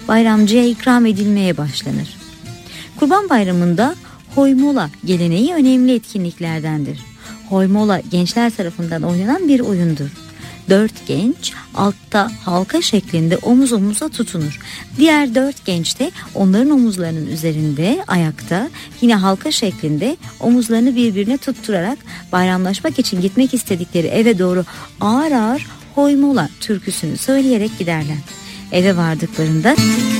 bayramcıya ikram edilmeye başlanır. Kurban Bayramı'nda hoymola geleneği önemli etkinliklerdendir. Hoymola gençler tarafından oynanan bir oyundur. 4 genç altta halka şeklinde omuz omuza tutunur. Diğer 4 genç de onların omuzlarının üzerinde ayakta yine halka şeklinde omuzlarını birbirine tutturarak bayramlaşmak için gitmek istedikleri eve doğru ağır ağır hoymola türküsünü söyleyerek giderler. Eve vardıklarında